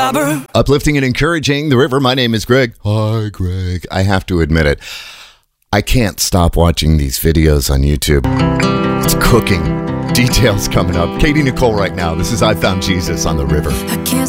Bobber. Uplifting and encouraging the river. My name is Greg. Hi, Greg. I have to admit it. I can't stop watching these videos on YouTube. It's cooking. Details coming up. Katie Nicole right now. This is I Found Jesus on the River. I can't